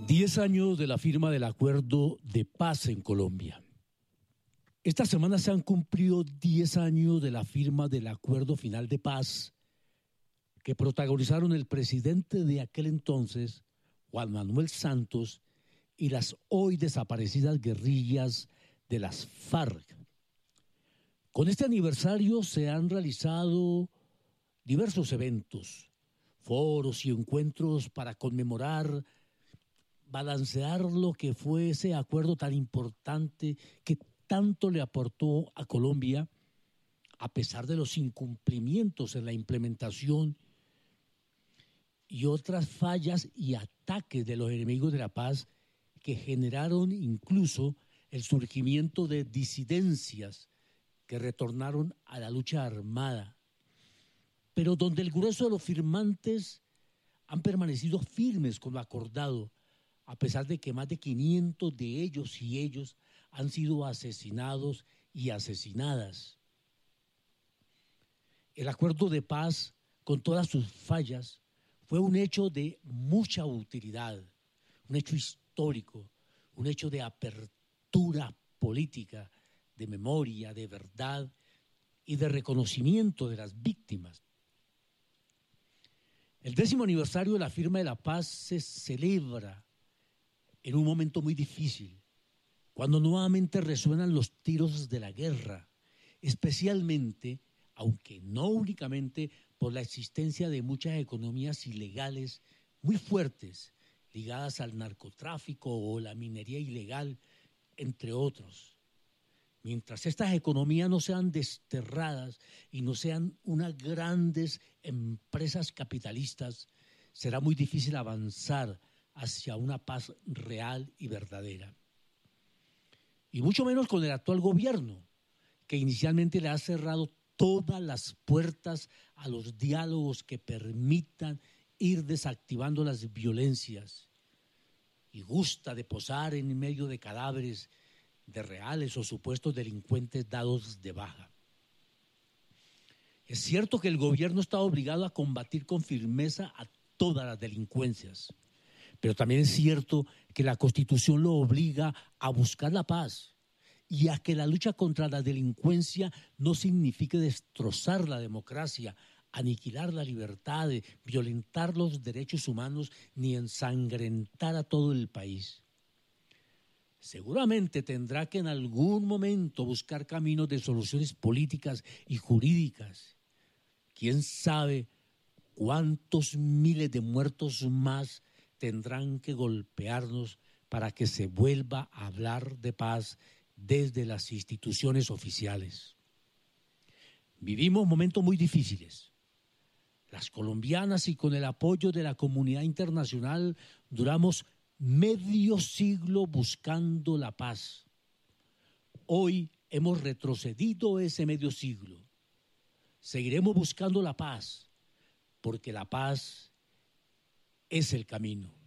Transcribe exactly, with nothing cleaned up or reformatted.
Diez años de la firma del acuerdo de paz en Colombia. Esta semana se han cumplido diez años de la firma del acuerdo final de paz que protagonizaron el presidente de aquel entonces, Juan Manuel Santos, y las hoy desaparecidas guerrillas de las FARC. Con este aniversario se han realizado diversos eventos, foros y encuentros para conmemorar, balancear lo que fue ese acuerdo tan importante que tanto le aportó a Colombia, a pesar de los incumplimientos en la implementación y otras fallas y ataques de los enemigos de la paz que generaron incluso el surgimiento de disidencias que retornaron a la lucha armada, pero donde el grueso de los firmantes han permanecido firmes con lo acordado, a pesar de que más de quinientos de ellos y ellos han sido asesinados y asesinadas. El acuerdo de paz, con todas sus fallas, fue un hecho de mucha utilidad, un hecho histórico, un hecho de apertura política, de memoria, de verdad y de reconocimiento de las víctimas. El décimo aniversario de la firma de la paz se celebra en un momento muy difícil, cuando nuevamente resuenan los tiros de la guerra, especialmente, aunque no únicamente, por la existencia de muchas economías ilegales muy fuertes, ligadas al narcotráfico o la minería ilegal, entre otros. Mientras estas economías no sean desterradas y no sean unas grandes empresas capitalistas, será muy difícil avanzar hacia una paz real y verdadera. Y mucho menos con el actual gobierno, que inicialmente le ha cerrado todas las puertas a los diálogos que permitan ir desactivando las violencias y gusta de posar en medio de cadáveres de reales o supuestos delincuentes dados de baja. Es cierto que el gobierno está obligado a combatir con firmeza a todas las delincuencias, pero también es cierto que la Constitución lo obliga a buscar la paz y a que la lucha contra la delincuencia no signifique destrozar la democracia, aniquilar la libertad, violentar los derechos humanos ni ensangrentar a todo el país. Seguramente tendrá que en algún momento buscar caminos de soluciones políticas y jurídicas. ¿Quién sabe cuántos miles de muertos más tendrán que golpearnos para que se vuelva a hablar de paz desde las instituciones oficiales? Vivimos momentos muy difíciles. Las colombianas y con el apoyo de la comunidad internacional duramos medio siglo buscando la paz. Hoy hemos retrocedido ese medio siglo. Seguiremos buscando la paz, porque la paz es el camino.